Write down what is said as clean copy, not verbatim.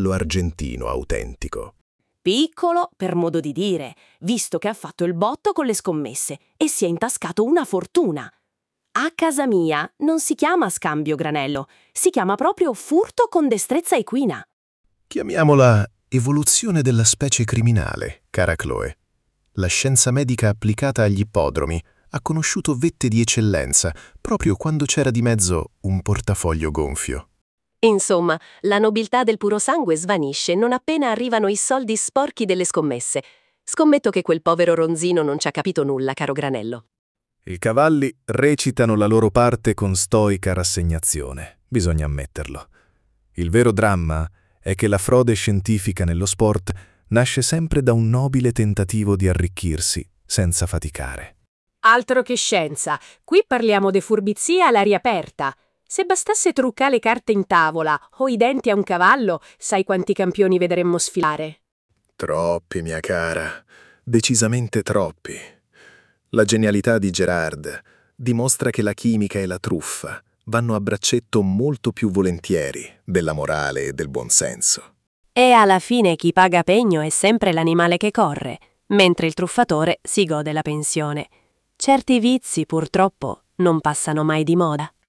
cavallo argentino autentico. Piccolo, per modo di dire, visto che ha fatto il botto con le scommesse e si è intascato una fortuna. A casa mia non si chiama scambio granello, si chiama proprio furto con destrezza equina. Chiamiamola evoluzione della specie criminale, cara Chloe. La scienza medica applicata agli ippodromi ha conosciuto vette di eccellenza proprio quando c'era di mezzo un portafoglio gonfio. Insomma, la nobiltà del puro sangue svanisce non appena arrivano i soldi sporchi delle scommesse. Scommetto che quel povero ronzino non ci ha capito nulla, caro Granello. I cavalli recitano la loro parte con stoica rassegnazione, bisogna ammetterlo. Il vero dramma è che la frode scientifica nello sport nasce sempre da un nobile tentativo di arricchirsi senza faticare. Altro che scienza, qui parliamo di furbizia all'aria aperta. Se bastasse truccare le carte in tavola o i denti a un cavallo, sai quanti campioni vedremmo sfilare? Troppi, mia cara, decisamente troppi. La genialità di Gerard dimostra che la chimica e la truffa vanno a braccetto molto più volentieri della morale e del buonsenso. E alla fine chi paga pegno è sempre l'animale che corre, mentre il truffatore si gode la pensione. Certi vizi, purtroppo, non passano mai di moda.